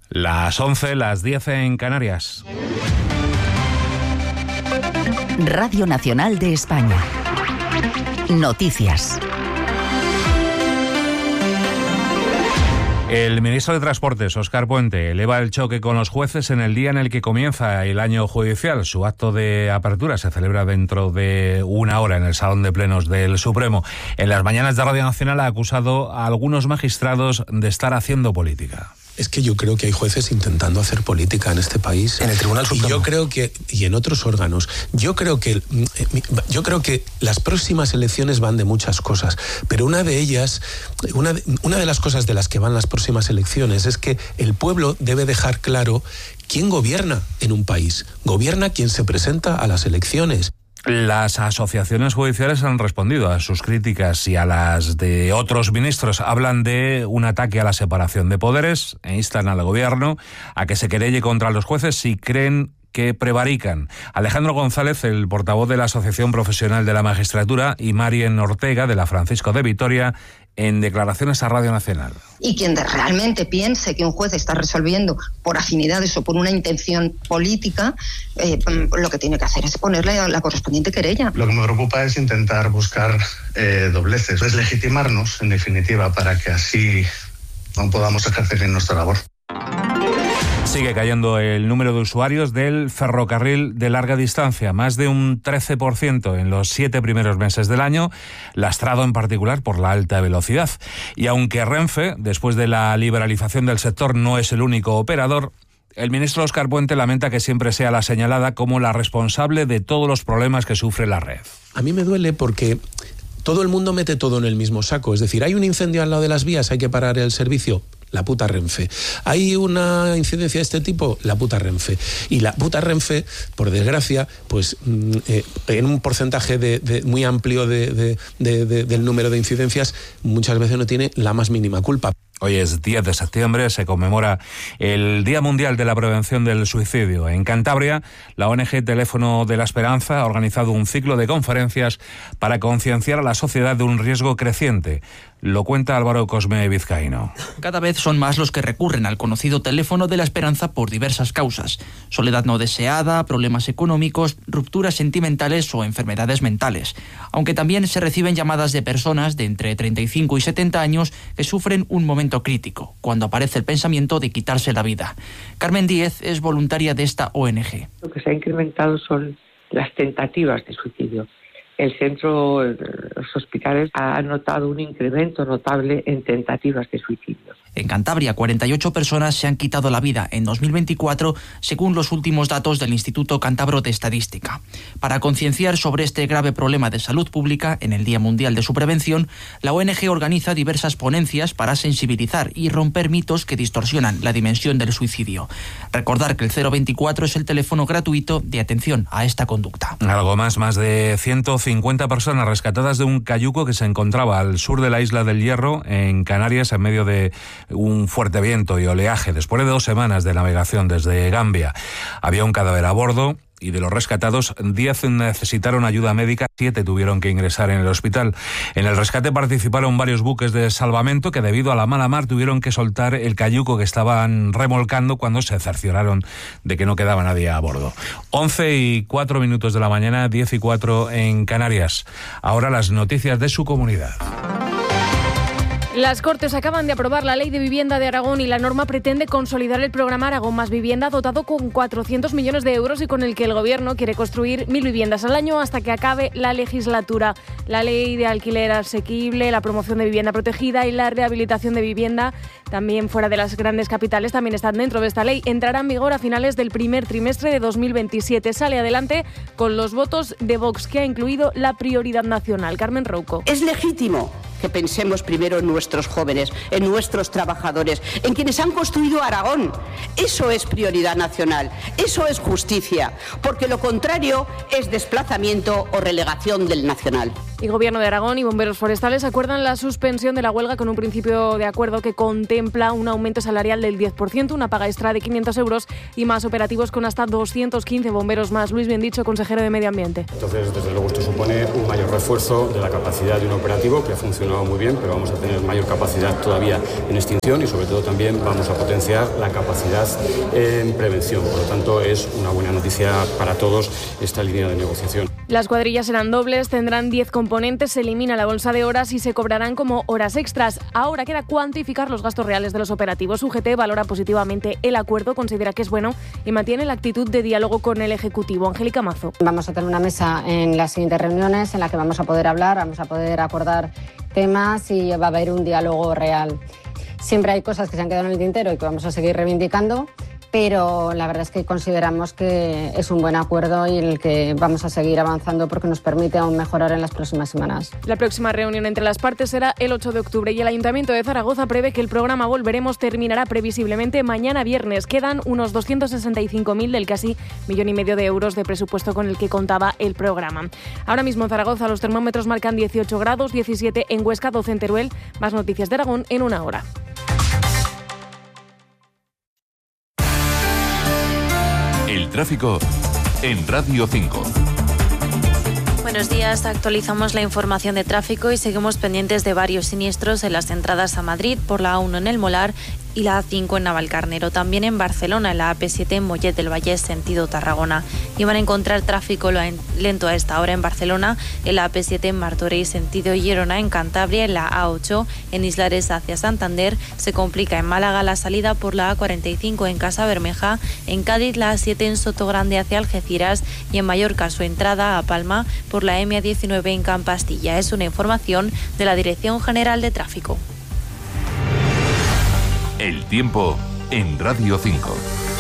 Las 11, las 10 en Canarias. Radio Nacional de España. Noticias. El ministro de Transportes, Óscar Puente, eleva el choque con los jueces en el día en el que comienza el año judicial. Su acto de apertura se celebra dentro de una hora en el Salón de Plenos del Supremo. En las mañanas de Radio Nacional ha acusado a algunos magistrados de estar haciendo política. Es que yo creo que hay jueces intentando hacer política en este país. En el Tribunal Supremo. Y yo creo que, y en otros órganos, yo creo que las próximas elecciones van de muchas cosas, pero una de ellas, una de las cosas de las que van las próximas elecciones es que el pueblo debe dejar claro quién gobierna en un país. Gobierna quien se presenta a las elecciones. Las asociaciones judiciales han respondido a sus críticas y a las de otros ministros. Hablan de un ataque a la separación de poderes e instan al gobierno a que se querelle contra los jueces si creen que prevarican. Alejandro González, el portavoz de la Asociación Profesional de la Magistratura, y Marien Ortega, de la Francisco de Vitoria, en declaraciones a Radio Nacional. Y quien realmente piense que un juez está resolviendo por afinidades o por una intención política, lo que tiene que hacer es ponerle la correspondiente querella. Lo que me preocupa es intentar buscar dobleces, deslegitimarnos, en definitiva, para que así no podamos ejercer bien nuestra labor. Sigue cayendo el número de usuarios del ferrocarril de larga distancia, más de un 13% en los 7 primeros meses del año, lastrado en particular por la alta velocidad. Y aunque Renfe, después de la liberalización del sector, no es el único operador, el ministro Óscar Puente lamenta que siempre sea la señalada como la responsable de todos los problemas que sufre la red. A mí me duele porque todo el mundo mete todo en el mismo saco. Es decir, hay un incendio al lado de las vías, hay que parar el servicio. La puta Renfe. ¿Hay una incidencia de este tipo? La puta Renfe. Y la puta Renfe, por desgracia, pues en un porcentaje muy amplio del número de incidencias, muchas veces no tiene la más mínima culpa. Hoy es 10 de septiembre, se conmemora el Día Mundial de la Prevención del Suicidio. En Cantabria, la ONG Teléfono de la Esperanza ha organizado un ciclo de conferencias para concienciar a la sociedad de un riesgo creciente. Lo cuenta Álvaro Cosme Vizcaíno. Cada vez son más los que recurren al conocido Teléfono de la Esperanza por diversas causas: soledad no deseada, problemas económicos, rupturas sentimentales o enfermedades mentales. Aunque también se reciben llamadas de personas de entre 35 y 70 años que sufren un momento crítico, cuando aparece el pensamiento de quitarse la vida. Carmen Díez es voluntaria de esta ONG. Lo que se ha incrementado son las tentativas de suicidio. El centro, los hospitales, han notado un incremento notable en tentativas de suicidio. En Cantabria, 48 personas se han quitado la vida en 2024, según los últimos datos del Instituto Cántabro de Estadística. Para concienciar sobre este grave problema de salud pública, en el Día Mundial de su Prevención, la ONG organiza diversas ponencias para sensibilizar y romper mitos que distorsionan la dimensión del suicidio. Recordar que el 024 es el teléfono gratuito de atención a esta conducta. Algo más de 150 personas rescatadas de un cayuco que se encontraba al sur de la isla del Hierro, en Canarias, en medio de un fuerte viento y oleaje. Después de 2 semanas de navegación desde Gambia, había un cadáver a bordo y de los rescatados, 10 necesitaron ayuda médica, 7 tuvieron que ingresar en el hospital. En el rescate participaron varios buques de salvamento que, debido a la mala mar, tuvieron que soltar el cayuco que estaban remolcando cuando se cercioraron de que no quedaba nadie a bordo. 11:04 de la mañana, 10:04 en Canarias. Ahora las noticias de su comunidad. Las Cortes acaban de aprobar la Ley de Vivienda de Aragón y la norma pretende consolidar el programa Aragón Más Vivienda, dotado con 400 millones de euros y con el que el Gobierno quiere construir 1.000 viviendas al año hasta que acabe la legislatura. La ley de alquiler asequible, la promoción de vivienda protegida y la rehabilitación de vivienda, también fuera de las grandes capitales, también están dentro de esta ley. Entrará en vigor a finales del primer trimestre de 2027. Sale adelante con los votos de Vox, que ha incluido la prioridad nacional. Carmen Rouco. Es legítimo que pensemos primero en nuestros jóvenes, en nuestros trabajadores, en quienes han construido Aragón. Eso es prioridad nacional, eso es justicia, porque lo contrario es desplazamiento o relegación del nacional. Y Gobierno de Aragón y bomberos forestales acuerdan la suspensión de la huelga con un principio de acuerdo que contempla un aumento salarial del 10%, una paga extra de 500 euros y más operativos con hasta 215 bomberos más. Luis Biendicho, consejero de Medio Ambiente. Entonces, desde luego, esto supone un mayor refuerzo de la capacidad de un operativo que ha funcionado muy bien, pero vamos a tener mayor capacidad todavía en extinción y, sobre todo, también vamos a potenciar la capacidad en prevención. Por lo tanto, es una buena noticia para todos esta línea de negociación. Las cuadrillas serán dobles, tendrán 10 componentes, se elimina la bolsa de horas y se cobrarán como horas extras. Ahora queda cuantificar los gastos reales de los operativos. UGT valora positivamente el acuerdo, considera que es bueno y mantiene la actitud de diálogo con el Ejecutivo. Angélica Mazo. Vamos a tener una mesa en las siguientes reuniones en la que vamos a poder hablar, vamos a poder acordar temas y va a haber un diálogo real. Siempre hay cosas que se han quedado en el tintero y que vamos a seguir reivindicando, pero la verdad es que consideramos que es un buen acuerdo y en el que vamos a seguir avanzando porque nos permite aún mejorar en las próximas semanas. La próxima reunión entre las partes será el 8 de octubre y el Ayuntamiento de Zaragoza prevé que el programa Volveremos terminará previsiblemente mañana viernes. Quedan unos 265.000 del casi 1,5 millones de euros de presupuesto con el que contaba el programa. Ahora mismo en Zaragoza los termómetros marcan 18 grados, 17 en Huesca, 12 en Teruel. Más noticias de Aragón en una hora. El tráfico en Radio 5. Buenos días, actualizamos la información de tráfico y seguimos pendientes de varios siniestros en las entradas a Madrid por la A1 en El Molar y la A5 en Navalcarnero. También en Barcelona, en la AP7 en Mollet del Vallès, sentido Tarragona. Y van a encontrar tráfico lento a esta hora en Barcelona, en la AP7 en Martorell, sentido Girona, en Cantabria, en la A8 en Islares hacia Santander. Se complica en Málaga la salida por la A45 en Casa Bermeja, en Cádiz la A7 en Sotogrande hacia Algeciras y en Mallorca su entrada a Palma por la M19 en Campastilla. Es una información de la Dirección General de Tráfico. El tiempo en Radio 5.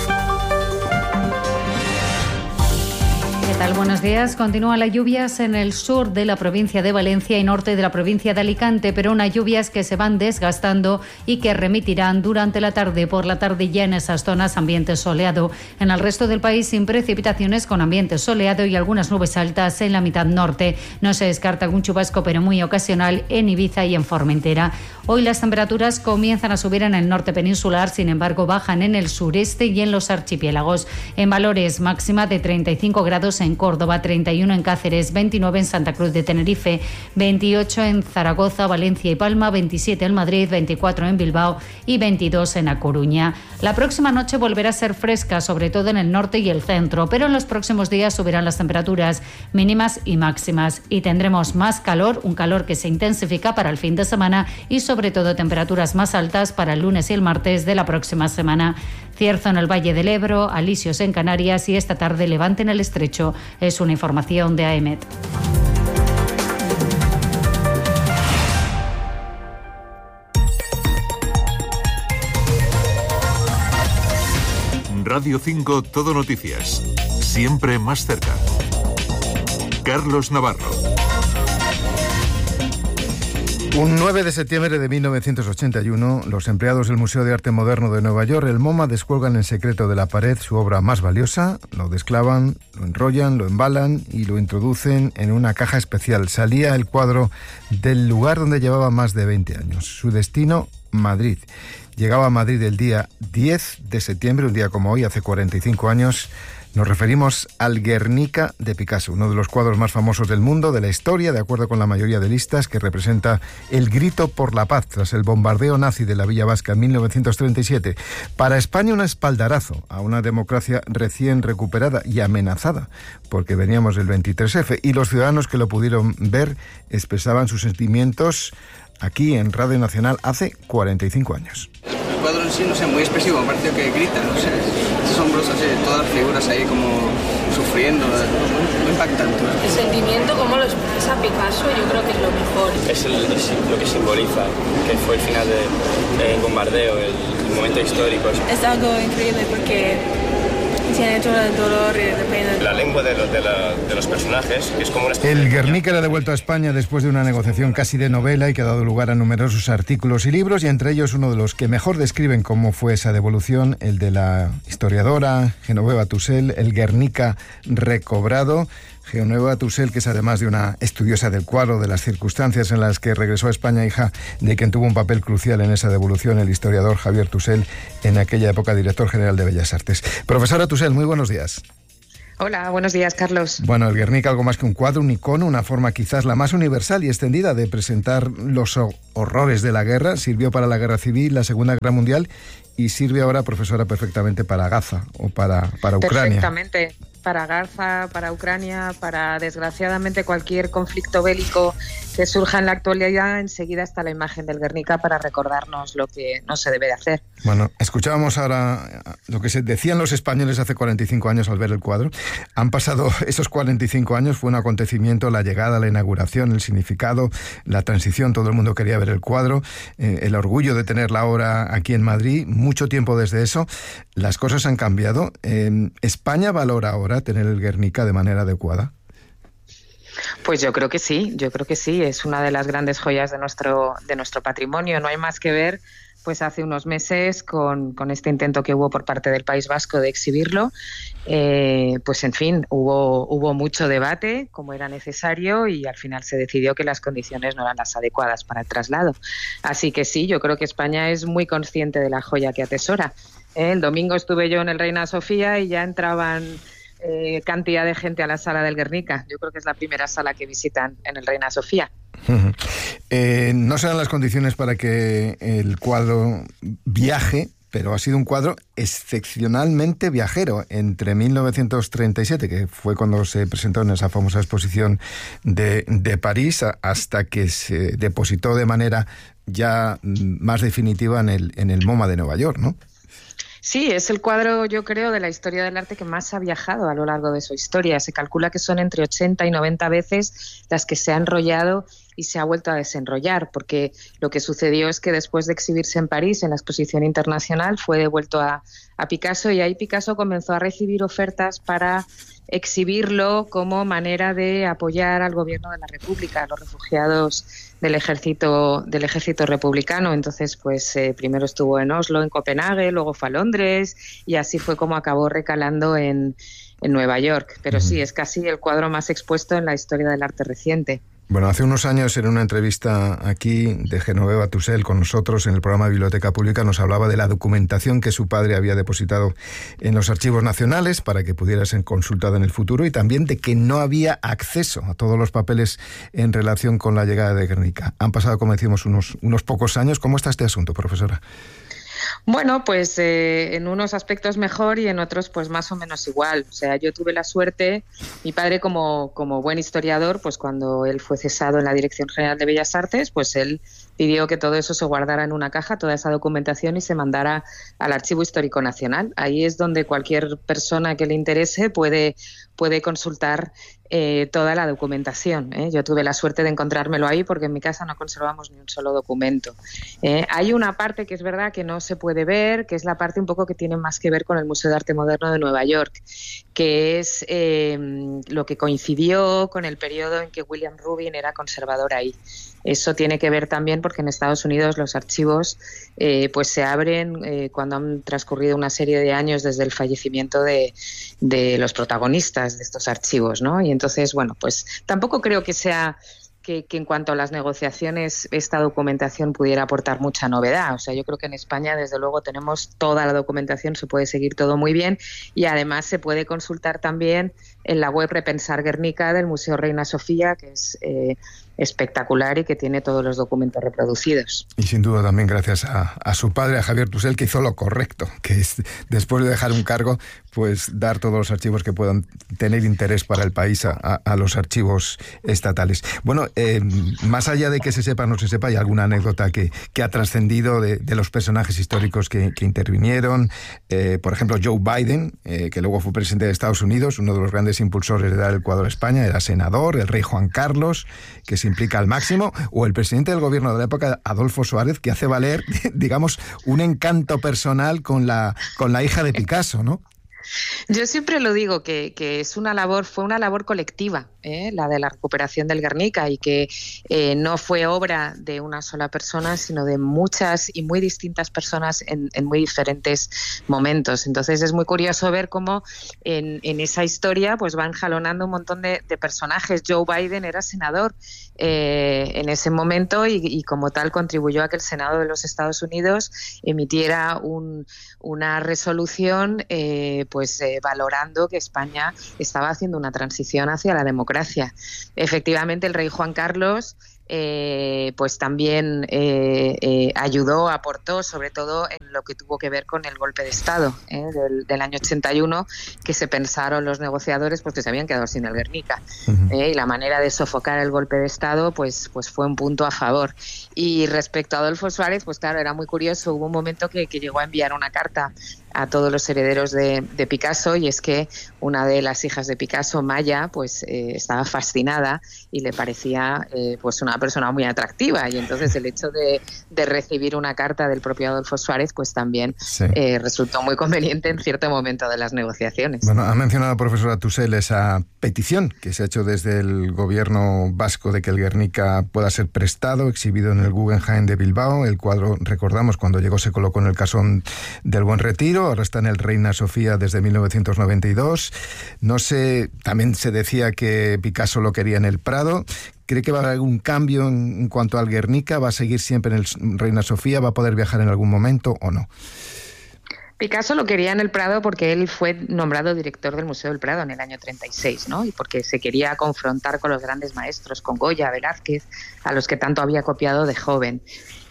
¿Qué tal? Buenos días. Continúan las lluvias en el sur de la provincia de Valencia y norte de la provincia de Alicante, pero unas lluvias que se van desgastando y que remitirán durante la tarde. Por la tarde ya en esas zonas ambiente soleado. En el resto del país sin precipitaciones, con ambiente soleado y algunas nubes altas en la mitad norte. No se descarta algún chubasco, pero muy ocasional en Ibiza y en Formentera. Hoy las temperaturas comienzan a subir en el norte peninsular, sin embargo bajan en el sureste y en los archipiélagos. En valores máxima de 35 grados en Córdoba, 31 en Cáceres, 29 en Santa Cruz de Tenerife, 28 en Zaragoza, Valencia y Palma, 27 en Madrid, 24 en Bilbao y 22 en A Coruña. La próxima noche volverá a ser fresca, sobre todo en el norte y el centro, pero en los próximos días subirán las temperaturas mínimas y máximas y tendremos más calor, un calor que se intensifica para el fin de semana y sobre todo temperaturas más altas para el lunes y el martes de la próxima semana. Cierzo en el Valle del Ebro, alisios en Canarias y esta tarde levante en el Estrecho. Es una información de AEMET. Radio 5 Todo Noticias. Siempre más cerca. Carlos Navarro. Un 9 de septiembre de 1981, los empleados del Museo de Arte Moderno de Nueva York, el MoMA, descuelgan en secreto de la pared su obra más valiosa, lo desclavan, lo enrollan, lo embalan y lo introducen en una caja especial. Salía el cuadro del lugar donde llevaba más de 20 años. Su destino, Madrid. Llegaba a Madrid el día 10 de septiembre, un día como hoy, hace 45 años. Nos referimos al Guernica de Picasso, uno de los cuadros más famosos del mundo, de la historia, de acuerdo con la mayoría de listas, que representa el grito por la paz tras el bombardeo nazi de la Villa Vasca en 1937. Para España, un espaldarazo a una democracia recién recuperada y amenazada, porque veníamos del 23F, y los ciudadanos que lo pudieron ver expresaban sus sentimientos aquí en Radio Nacional hace 45 años. El cuadro en sí, no sé, muy expresivo, aparte que grita, no sé, es asombroso, así, todas las figuras ahí como sufriendo, muy impactante. El sentimiento, como lo expresa Picasso, yo creo que es lo mejor. Es lo que simboliza, que fue el final del bombardeo, el momento histórico. Es algo increíble porque tiene todo el dolor y la pena. La lengua de los personajes es como una... El Guernica era devuelto a España después de una negociación casi de novela y que ha dado lugar a numerosos artículos y libros, y entre ellos uno de los que mejor describen cómo fue esa devolución, el de la historiadora Genoveva Tussell, el Guernica recobrado. Genoveva Tusell, que es además de una estudiosa del cuadro, de las circunstancias en las que regresó a España, hija de quien tuvo un papel crucial en esa devolución, el historiador Javier Tusell, en aquella época director general de Bellas Artes. Profesora Tusell, muy buenos días. Hola, buenos días, Carlos. Bueno, el Guernica, algo más que un cuadro, un icono, una forma quizás la más universal y extendida de presentar los horrores de la guerra. Sirvió para la Guerra Civil, la Segunda Guerra Mundial, y sirve ahora, profesora, perfectamente para Gaza o para Ucrania. Perfectamente. Para Gaza, para Ucrania, para desgraciadamente cualquier conflicto bélico que surja en la actualidad, enseguida está la imagen del Guernica para recordarnos lo que no se debe de hacer. Bueno, escuchábamos ahora lo que se decían los españoles hace 45 años al ver el cuadro. Han pasado esos 45 años, fue un acontecimiento, la llegada, la inauguración, el significado, la transición, todo el mundo quería ver el cuadro, el orgullo de tenerla ahora aquí en Madrid, mucho tiempo desde eso. Las cosas han cambiado. ¿España valora ahora tener el Guernica de manera adecuada? Pues yo creo que sí, es una de las grandes joyas de nuestro patrimonio. No hay más que ver, pues hace unos meses con este intento que hubo por parte del País Vasco de exhibirlo, pues en fin, hubo mucho debate, como era necesario, y al final se decidió que las condiciones no eran las adecuadas para el traslado. Así que sí, yo creo que España es muy consciente de la joya que atesora. El domingo estuve yo en el Reina Sofía y ya entraban cantidad de gente a la sala del Guernica. Yo creo que es la primera sala que visitan en el Reina Sofía. No serán las condiciones para que el cuadro viaje, pero ha sido un cuadro excepcionalmente viajero entre 1937, que fue cuando se presentó en esa famosa exposición de París, hasta que se depositó de manera ya más definitiva en el MoMA de Nueva York, ¿no? Sí, es el cuadro, yo creo, de la historia del arte que más ha viajado a lo largo de su historia. Se calcula que son entre 80 y 90 veces las que se ha enrollado y se ha vuelto a desenrollar, porque lo que sucedió es que después de exhibirse en París, en la exposición internacional, fue devuelto a Picasso, y ahí Picasso comenzó a recibir ofertas para exhibirlo como manera de apoyar al gobierno de la República, a los refugiados del ejército republicano. Entonces, pues primero estuvo en Oslo, en Copenhague, luego fue a Londres, y así fue como acabó recalando en Nueva York. Pero sí, es casi el cuadro más expuesto en la historia del arte reciente. Bueno, hace unos años, en una entrevista aquí de Genoveva Tusell con nosotros en el programa Biblioteca Pública, nos hablaba de la documentación que su padre había depositado en los archivos nacionales para que pudiera ser consultada en el futuro, y también de que no había acceso a todos los papeles en relación con la llegada de Guernica. Han pasado, como decimos, unos pocos años. ¿Cómo está este asunto, profesora? Bueno, pues en unos aspectos mejor y en otros pues más o menos igual. O sea, yo tuve la suerte, mi padre como buen historiador, pues cuando él fue cesado en la Dirección General de Bellas Artes, pues él pidió que todo eso se guardara en una caja, toda esa documentación, y se mandara al Archivo Histórico Nacional. Ahí es donde cualquier persona que le interese puede consultar toda la documentación. Yo tuve la suerte de encontrármelo ahí porque en mi casa no conservamos ni un solo documento. Hay una parte que es verdad que no se puede ver, que es la parte un poco que tiene más que ver con el Museo de Arte Moderno de Nueva York, que es lo que coincidió con el periodo en que William Rubin era conservador ahí. Eso tiene que ver también porque en Estados Unidos los archivos pues se abren cuando han transcurrido una serie de años desde el fallecimiento de los protagonistas de estos archivos, ¿no? Y entonces, bueno, pues tampoco creo que sea que en cuanto a las negociaciones esta documentación pudiera aportar mucha novedad. O sea, yo creo que en España, desde luego, tenemos toda la documentación, se puede seguir todo muy bien, y además se puede consultar también en la web Repensar Guernica del Museo Reina Sofía, que es espectacular y que tiene todos los documentos reproducidos. Y sin duda también gracias a su padre, a Javier Tusell, que hizo lo correcto, que es, después de dejar un cargo, pues dar todos los archivos que puedan tener interés para el país a los archivos estatales. Bueno, más allá de que se sepa o no se sepa, hay alguna anécdota que ha trascendido de los personajes históricos que intervinieron. Por ejemplo, Joe Biden, que luego fue presidente de Estados Unidos, uno de los grandes impulsores de dar el cuadro a España, era senador, el rey Juan Carlos, que se implica al máximo, o el presidente del gobierno de la época, Adolfo Suárez, que hace valer, digamos, un encanto personal con la hija de Picasso, ¿no? Yo siempre lo digo, que es fue una labor colectiva. la de la recuperación del Guernica, y que no fue obra de una sola persona, sino de muchas y muy distintas personas en muy diferentes momentos. Entonces es muy curioso ver cómo en esa historia pues van jalonando un montón de personajes. Joe Biden era senador en ese momento y como tal contribuyó a que el Senado de los Estados Unidos emitiera una resolución valorando que España estaba haciendo una transición hacia la democracia. Efectivamente, el rey Juan Carlos pues también ayudó, aportó, sobre todo en lo que tuvo que ver con el golpe de Estado del año 81, que se pensaron los negociadores porque se habían quedado sin el Guernica. Y la manera de sofocar el golpe de Estado pues fue un punto a favor. Y respecto a Adolfo Suárez, pues claro, era muy curioso. Hubo un momento que llegó a enviar una carta a todos los herederos de Picasso, y es que una de las hijas de Picasso, Maya, pues estaba fascinada y le parecía pues una persona muy atractiva, y entonces el hecho de recibir una carta del propio Adolfo Suárez pues también resultó muy conveniente en cierto momento de las negociaciones. Bueno, ha mencionado, profesora Tusell, esa petición que se ha hecho desde el gobierno vasco de que el Guernica pueda ser prestado, exhibido en el Guggenheim de Bilbao. El cuadro, recordamos, cuando llegó se colocó en el Casón del Buen Retiro, ahora está en el Reina Sofía desde 1992. No sé, también se decía que Picasso lo quería en el Prado. ¿Cree que va a haber algún cambio en cuanto al Guernica? ¿Va a seguir siempre en el Reina Sofía? ¿Va a poder viajar en algún momento o no? Picasso lo quería en el Prado porque él fue nombrado director del Museo del Prado en el año 36, ¿no? Y porque se quería confrontar con los grandes maestros, con Goya, Velázquez, a los que tanto había copiado de joven.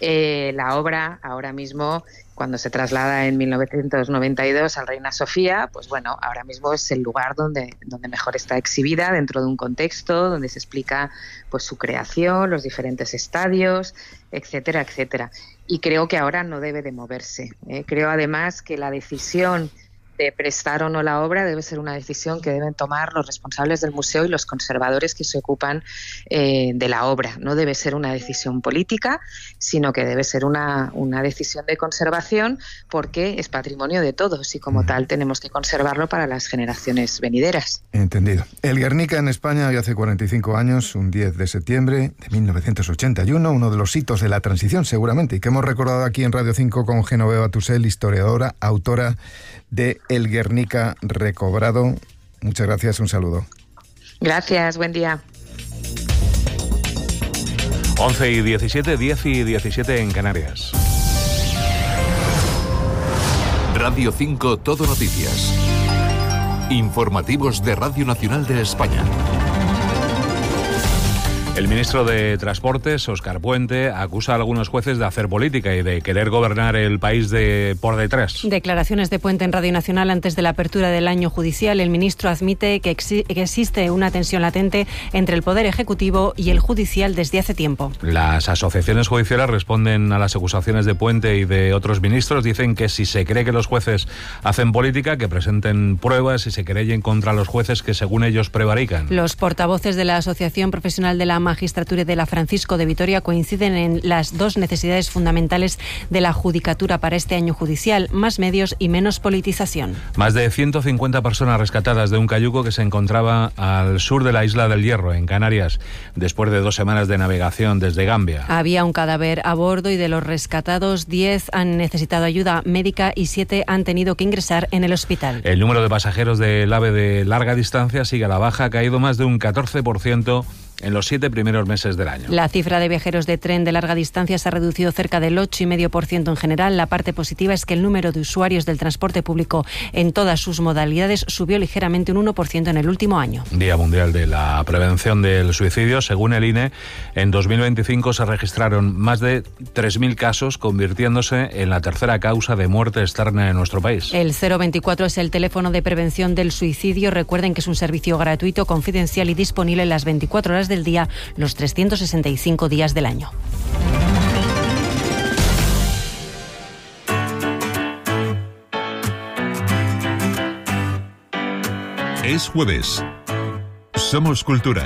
La obra, ahora mismo, cuando se traslada en 1992 al Reina Sofía, pues bueno, ahora mismo es el lugar donde mejor está exhibida, dentro de un contexto donde se explica pues su creación, los diferentes estadios, etcétera, etcétera. Y creo que ahora no debe de moverse. Creo además que la decisión de prestar o no la obra debe ser una decisión que deben tomar los responsables del museo y los conservadores que se ocupan de la obra. No debe ser una decisión política, sino que debe ser una decisión de conservación, porque es patrimonio de todos y como tal tenemos que conservarlo para las generaciones venideras. Entendido. El Guernica en España ya hace 45 años, un 10 de septiembre de 1981, uno de los hitos de la transición seguramente, y que hemos recordado aquí en Radio 5 con Genoveva Tusell, historiadora, autora de El Guernica recobrado. Muchas gracias, un saludo. Gracias, buen día. 11:17, 10:17 en Canarias. Radio 5 Todo Noticias. Informativos de Radio Nacional de España. El ministro de Transportes, Óscar Puente, acusa a algunos jueces de hacer política y de querer gobernar el país por detrás. Declaraciones de Puente en Radio Nacional antes de la apertura del año judicial. El ministro admite que existe una tensión latente entre el Poder Ejecutivo y el Judicial desde hace tiempo. Las asociaciones judiciales responden a las acusaciones de Puente y de otros ministros. Dicen que si se cree que los jueces hacen política, que presenten pruebas y se querellen contra los jueces que según ellos prevarican. Los portavoces de la Asociación Profesional de la Magistratura de la Francisco de Vitoria coinciden en las dos necesidades fundamentales de la judicatura para este año judicial: más medios y menos politización. Más de 150 personas rescatadas de un cayuco que se encontraba al sur de la isla del Hierro, en Canarias, después de 2 semanas de navegación desde Gambia. Había un cadáver a bordo y de los rescatados, 10 han necesitado ayuda médica y 7 han tenido que ingresar en el hospital. El número de pasajeros del AVE de larga distancia sigue a la baja, ha caído más de un 14% en los 7 primeros meses del año. La cifra de viajeros de tren de larga distancia se ha reducido cerca del 8,5% en general. La parte positiva es que el número de usuarios del transporte público en todas sus modalidades subió ligeramente un 1% en el último año. Día Mundial de la Prevención del Suicidio. Según el INE, en 2025 se registraron más de 3.000 casos, convirtiéndose en la tercera causa de muerte externa en nuestro país. El 024 es el teléfono de prevención del suicidio. Recuerden que es un servicio gratuito, confidencial y disponible las 24 horas del día, los 365 días del año. Es jueves. Somos Cultura.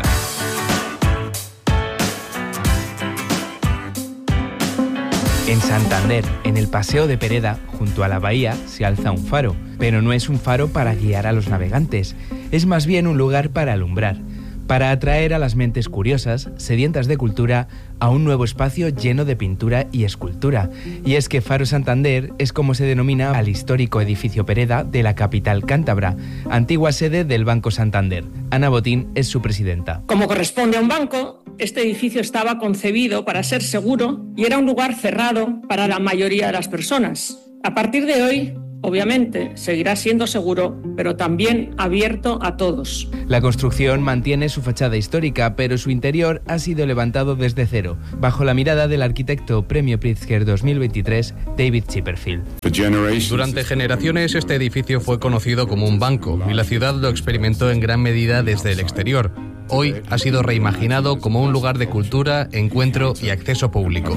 En Santander, en el Paseo de Pereda, junto a la bahía, se alza un faro, pero no es un faro para guiar a los navegantes, es más bien un lugar para alumbrar. para atraer a las mentes curiosas, sedientas de cultura, a un nuevo espacio lleno de pintura y escultura. Y es que Faro Santander es como se denomina al histórico edificio Pereda de la capital cántabra, antigua sede del Banco Santander. Ana Botín es su presidenta. Como corresponde a un banco, este edificio estaba concebido para ser seguro y era un lugar cerrado para la mayoría de las personas. A partir de hoy, obviamente, seguirá siendo seguro, pero también abierto a todos. La construcción mantiene su fachada histórica, pero su interior ha sido levantado desde cero, bajo la mirada del arquitecto Premio Pritzker 2023, David Chipperfield. Durante generaciones, este edificio fue conocido como un banco, y la ciudad lo experimentó en gran medida desde el exterior. Hoy ha sido reimaginado como un lugar de cultura, encuentro y acceso público.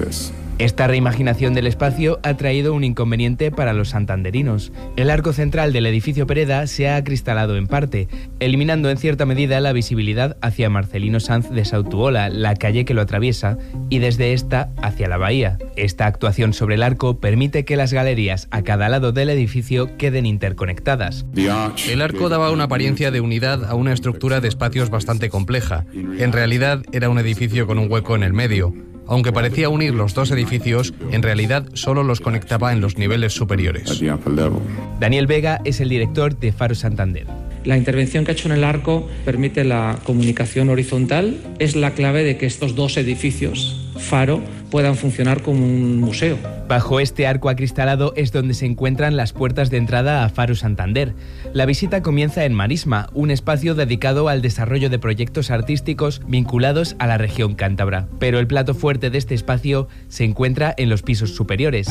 Esta reimaginación del espacio ha traído un inconveniente para los santanderinos. El arco central del edificio Pereda se ha acristalado en parte, eliminando en cierta medida la visibilidad hacia Marcelino Sanz de Sautuola, la calle que lo atraviesa, y desde esta hacia la bahía. Esta actuación sobre el arco permite que las galerías a cada lado del edificio queden interconectadas. El arco daba una apariencia de unidad a una estructura de espacios bastante compleja. En realidad era un edificio con un hueco en el medio. Aunque parecía unir los dos edificios, en realidad solo los conectaba en los niveles superiores. Daniel Vega es el director de Faro Santander. La intervención que ha hecho en el arco permite la comunicación horizontal. Es la clave de que estos dos edificios, Faro, puedan funcionar como un museo. Bajo este arco acristalado es donde se encuentran las puertas de entrada a Faro Santander. La visita comienza en Marisma, un espacio dedicado al desarrollo de proyectos artísticos vinculados a la región cántabra. Pero el plato fuerte de este espacio se encuentra en los pisos superiores.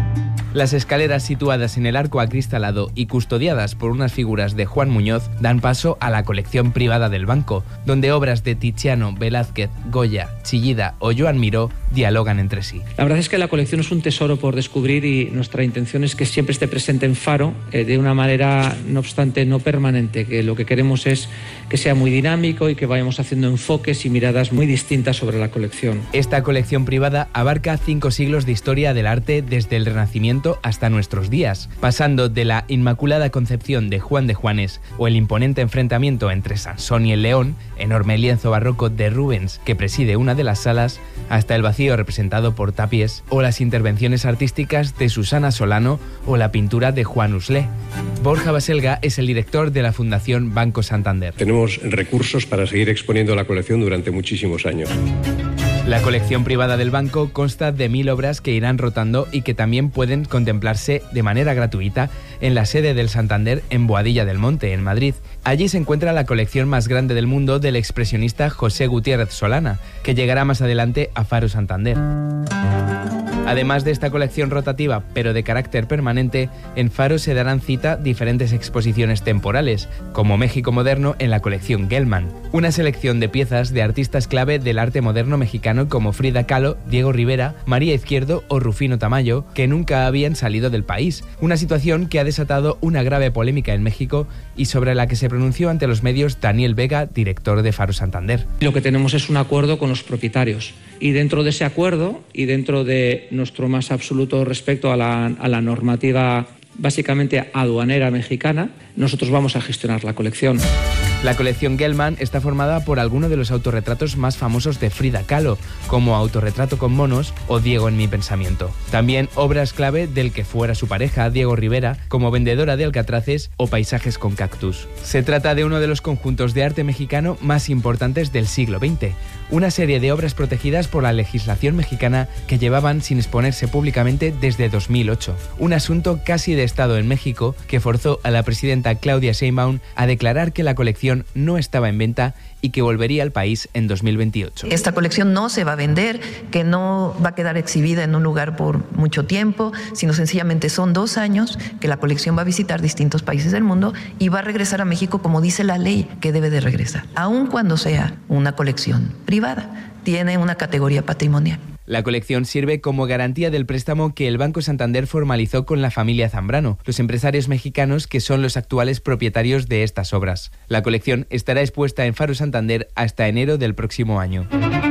Las escaleras situadas en el arco acristalado y custodiadas por unas figuras de Juan Muñoz dan paso a la colección privada del banco, donde obras de Tiziano, Velázquez, Goya, Chillida o Joan Miró dialogan entre sí. La verdad es que la colección es un tesoro por descubrir y nuestra intención es que siempre esté presente en Faro de una manera, no obstante, no permanente, que lo que queremos es que sea muy dinámico y que vayamos haciendo enfoques y miradas muy distintas sobre la colección. Esta colección privada abarca 5 siglos de historia del arte desde el Renacimiento hasta nuestros días, pasando de la Inmaculada Concepción de Juan de Juanes o el imponente enfrentamiento entre Sansón y el León, enorme lienzo barroco de Rubens que preside una de las salas, hasta el vacío representado por Tapies o las intervenciones artísticas de Susana Solano o la pintura de Juan Uslé. Borja Baselga es el director de la Fundación Banco Santander. Tenemos recursos para seguir exponiendo la colección durante muchísimos años. La colección privada del banco consta de 1000 obras que irán rotando y que también pueden contemplarse de manera gratuita en la sede del Santander en Boadilla del Monte, en Madrid. Allí se encuentra la colección más grande del mundo del expresionista José Gutiérrez Solana, que llegará más adelante a Faro Santander. Además de esta colección rotativa, pero de carácter permanente, en Faro se darán cita diferentes exposiciones temporales, como México Moderno en la colección Gelman, una selección de piezas de artistas clave del arte moderno mexicano como Frida Kahlo, Diego Rivera, María Izquierdo o Rufino Tamayo, que nunca habían salido del país, una situación que ha desatado una grave polémica en México y sobre la que se pronunció ante los medios Daniel Vega, director de Faro Santander. Lo que tenemos es un acuerdo con los propietarios y dentro de ese acuerdo y dentro de nuestro más absoluto respeto a la normativa básicamente aduanera mexicana, nosotros vamos a gestionar la colección. La colección Gelman está formada por algunos de los autorretratos más famosos de Frida Kahlo, como Autorretrato con monos o Diego en mi pensamiento. También obras clave del que fuera su pareja, Diego Rivera, como Vendedora de Alcatraces o Paisajes con cactus. Se trata de uno de los conjuntos de arte mexicano más importantes del siglo XX, una serie de obras protegidas por la legislación mexicana que llevaban sin exponerse públicamente desde 2008. Un asunto casi de Estado en México que forzó a la presidenta Claudia Sheinbaum a declarar que la colección no estaba en venta y que volvería al país en 2028. Esta colección no se va a vender, que no va a quedar exhibida en un lugar por mucho tiempo, sino sencillamente son 2 años que la colección va a visitar distintos países del mundo y va a regresar a México como dice la ley que debe de regresar, aun cuando sea una colección privada, tiene una categoría patrimonial. La colección sirve como garantía del préstamo que el Banco Santander formalizó con la familia Zambrano, los empresarios mexicanos que son los actuales propietarios de estas obras. La colección estará expuesta en Faro Santander hasta enero del próximo año.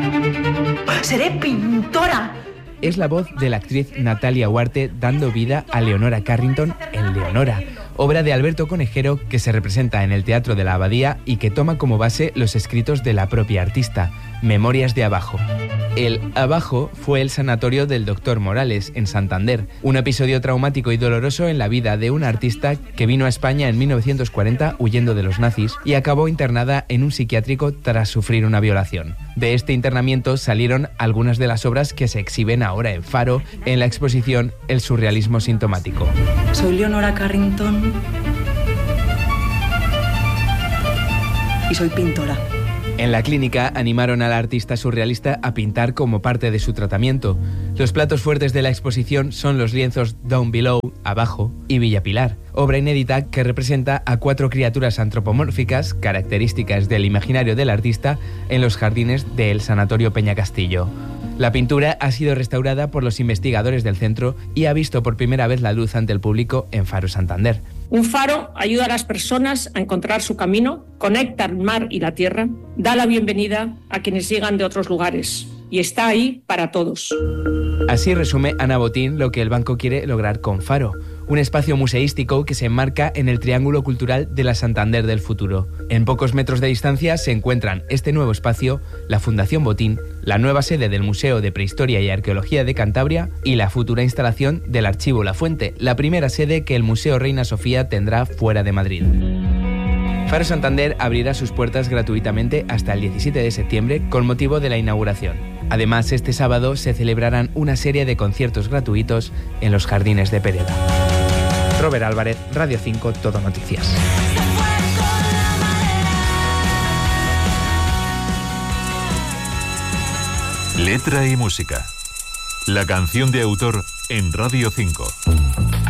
¡Seré pintora! Es la voz de la actriz Natalia Huarte dando vida a Leonora Carrington en Leonora, obra de Alberto Conejero que se representa en el Teatro de la Abadía y que toma como base los escritos de la propia artista, Memorias de Abajo. El Abajo fue el sanatorio del Dr. Morales, en Santander, un episodio traumático y doloroso en la vida de una artista que vino a España en 1940 huyendo de los nazis y acabó internada en un psiquiátrico tras sufrir una violación. De este internamiento salieron algunas de las obras que se exhiben ahora en Faro en la exposición El surrealismo sintomático. Soy Leonora Carrington y soy pintora. En la clínica animaron a la artista surrealista a pintar como parte de su tratamiento. Los platos fuertes de la exposición son los lienzos Down Below, Abajo, y Villa Pilar, obra inédita que representa a 4 criaturas antropomórficas, características del imaginario del artista, en los jardines del Sanatorio Peñacastillo. La pintura ha sido restaurada por los investigadores del centro y ha visto por primera vez la luz ante el público en Faro Santander. Un faro ayuda a las personas a encontrar su camino, conecta el mar y la tierra, da la bienvenida a quienes llegan de otros lugares y está ahí para todos. Así resume Ana Botín lo que el banco quiere lograr con Faro, un espacio museístico que se enmarca en el triángulo cultural de la Santander del futuro. En pocos metros de distancia se encuentran este nuevo espacio, la Fundación Botín, la nueva sede del Museo de Prehistoria y Arqueología de Cantabria y la futura instalación del Archivo La Fuente, la primera sede que el Museo Reina Sofía tendrá fuera de Madrid. Faro Santander abrirá sus puertas gratuitamente hasta el 17 de septiembre con motivo de la inauguración. Además, este sábado se celebrarán una serie de conciertos gratuitos en los jardines de Pereda. Robert Álvarez, Radio 5, Todo Noticias. Letra y música. La canción de autor en Radio 5.